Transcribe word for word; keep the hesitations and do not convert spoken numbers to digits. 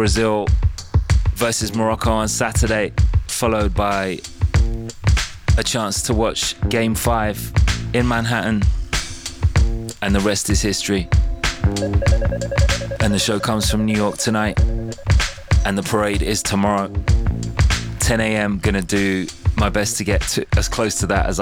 Brazil versus Morocco on Saturday, followed by a chance to watch Game five in Manhattan, and the rest is history. And the show comes from New York tonight, and the parade is tomorrow, ten a.m. Gonna do my best to get to as close to that as I